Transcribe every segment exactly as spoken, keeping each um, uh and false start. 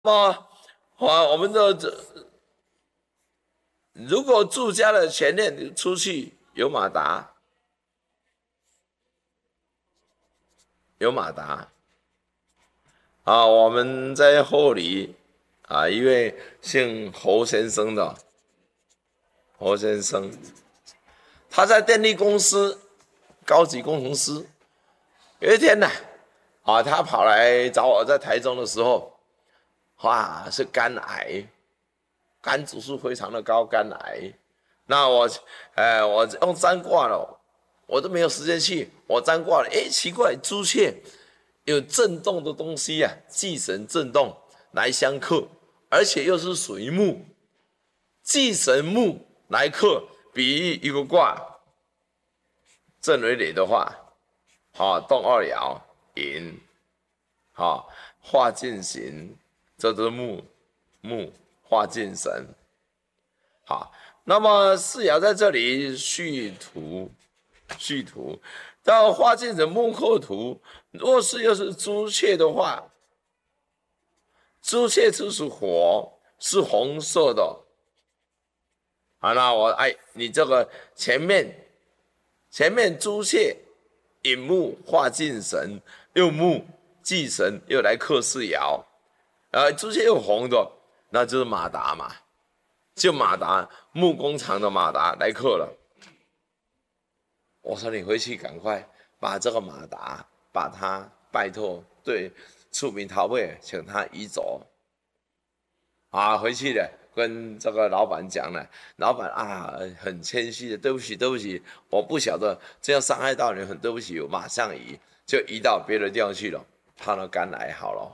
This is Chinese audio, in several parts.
么，啊，我们的这如果住家的前面出去有马达，有马达啊，我们在后里啊，一位姓侯先生的侯先生，他在电力公司高级工程师。有一天呢，啊，他跑来找我，在台中的时候，哇，是肝癌，肝指数非常的高，肝癌。那我，呃，我用占卦了，我都没有时间去，我占卦了，哎，奇怪，朱雀有震动的东西啊，忌神震动来相克，而且又是属于木，忌神木来克，比喻一个卦，震为雷的话，好、哦，动二爻寅，好、哦，化进行，这都是木木化进神，好。那么四爻在这里续图，续图，到化进的木克图，若是又是朱雀的话，朱雀是属火，是红色的。好，那我哎，你这个前面前面朱雀引木化进神，又木忌神，又来克四爻，呃，朱雀又红的，那就是马达嘛。就马达木工厂的马达来克了，我说你回去赶快把这个马达，把它拜托对出名陶卫，请他移走。啊，回去了跟这个老板讲了，老板啊很谦虚的，对不起对不起，我不晓得这样伤害到你，很对不起，我马上移，就移到别的地方去了，他的肝癌好了，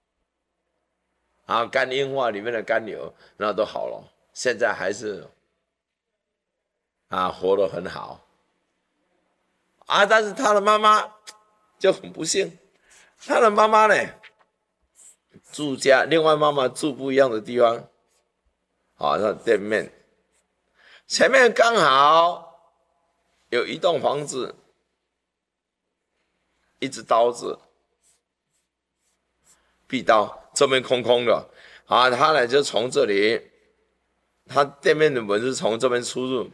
啊，肝硬化里面的肝瘤那都好了。现在还是啊活得很好啊，但是他的妈妈就很不幸，他的妈妈呢住家，另外妈妈住不一样的地方，好，那店面前面刚好有一栋房子，一只刀子，壁刀，这边空空的啊，他呢就从这里。他店面的门是从这边出入，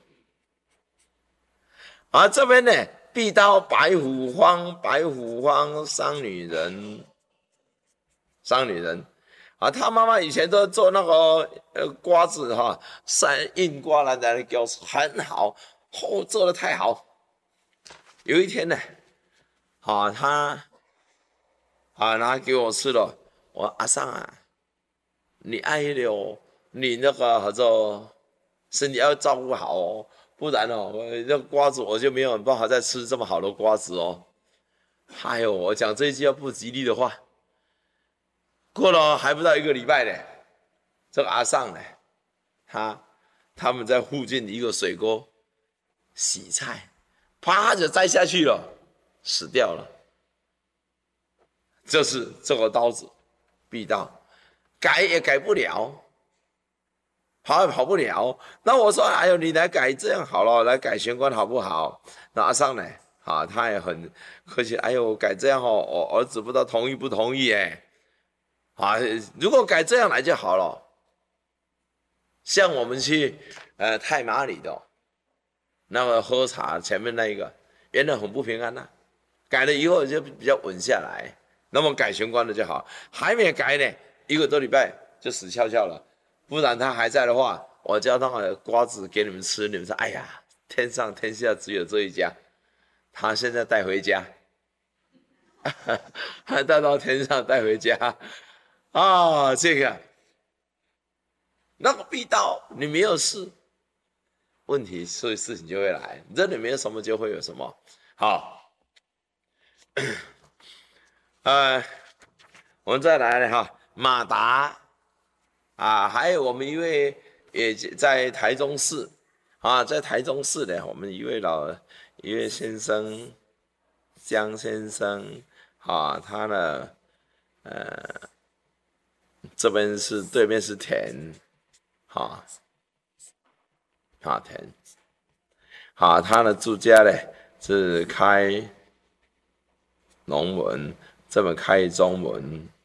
而这边呢，壁刀白虎方，白虎方伤女人，伤女人。啊，他妈妈以前都做那个呃瓜子哈，三印瓜兰来给我很好，哦，做的太好。有一天呢，啊，他啊拿给我吃了，我说阿桑啊，你爱了。你那个好做身体要照顾好哦，不然哦，我那瓜子我就没有办法再吃这么好的瓜子哦。哎呦，我讲这一句要不吉利的话，过了还不到一个礼拜呢，这个阿尚呢，他他们在附近的一个水沟洗菜，啪就栽下去了，死掉了。这是这个刀子，必刀，改也改不了。跑也跑不了，那我说，哎呦，你来改这样好了，来改玄关好不好？那阿尚呢？啊，他也很客气，哎呦，改这样哦，我儿子不知道同意不同意哎，啊，如果改这样来就好了。像我们去呃太马里的那个喝茶前面那一个，原来很不平安呐、啊，改了以后就比较稳下来，那么改玄关的就好，还没改呢，一个多礼拜就死翘翘了。不然他还在的话，我叫那个瓜子给你们吃，你们说，哎呀，天上天下只有这一家。他现在带回家，还带到天上带回家啊！这个那个必到，你没有事，问题所以事情就会来。这里没有什么就会有什么。好，呃，我们再来哈，马达。啊，还有我们一位也在台中市啊，在台中市的我们一位老一位先生，江先生啊，他呢，呃，这边是对面是田，哈、啊，啊田，好，他的住家呢是开龙门，这边开中门。